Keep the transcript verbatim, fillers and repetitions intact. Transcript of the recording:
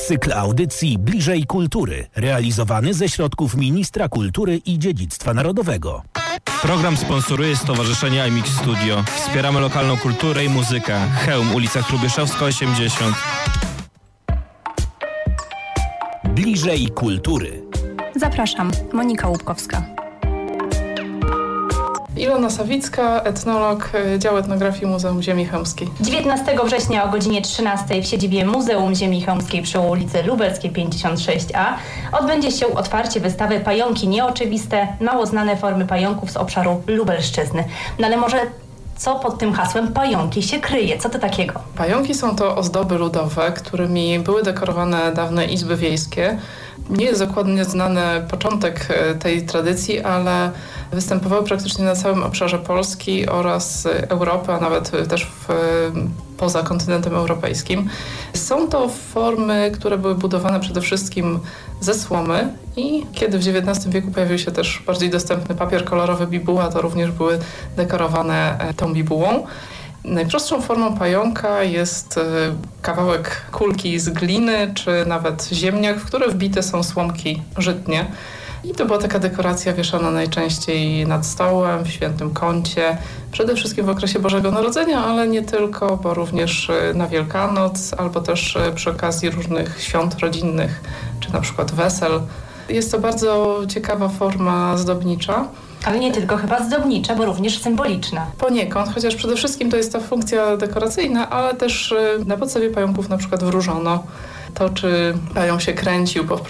Cykl audycji Bliżej Kultury, realizowany ze środków Ministra Kultury i Dziedzictwa Narodowego. Program sponsoruje Stowarzyszenie iMix Studio. Wspieramy lokalną kulturę i muzykę. Chełm, ulica Hrubieszowska osiemdziesiąt. Bliżej Kultury. Zapraszam, Monika Łupkowska. Ilona Sawicka, etnolog, Dział Etnografii Muzeum Ziemi Chełmskiej. dziewiętnastego września o godzinie trzynastej w siedzibie Muzeum Ziemi Chełmskiej przy ulicy Lubelskiej pięćdziesiąt sześć A odbędzie się otwarcie wystawy Pająki nieoczywiste, mało znane formy pająków z obszaru Lubelszczyzny. No ale może co pod tym hasłem pająki się kryje? Co to takiego? Pająki są to ozdoby ludowe, którymi były dekorowane dawne izby wiejskie. Nie jest dokładnie znany początek tej tradycji, ale występowały praktycznie na całym obszarze Polski oraz Europy, a nawet też w, poza kontynentem europejskim. Są to formy, które były budowane przede wszystkim ze słomy i kiedy w dziewiętnastym wieku pojawił się też bardziej dostępny papier kolorowy bibuła, to również były dekorowane tą bibułą. Najprostszą formą pająka jest kawałek kulki z gliny, czy nawet ziemniak, w które wbite są słomki żytnie. I to była taka dekoracja wieszana najczęściej nad stołem, w świętym kącie, przede wszystkim w okresie Bożego Narodzenia, ale nie tylko, bo również na Wielkanoc, albo też przy okazji różnych świąt rodzinnych, czy na przykład wesel. Jest to bardzo ciekawa forma zdobnicza. Ale nie tylko chyba zdobnicza, bo również symboliczna. Poniekąd, chociaż przede wszystkim to jest ta funkcja dekoracyjna, ale też na podstawie pająków na przykład wróżono to, czy pająk się kręcił po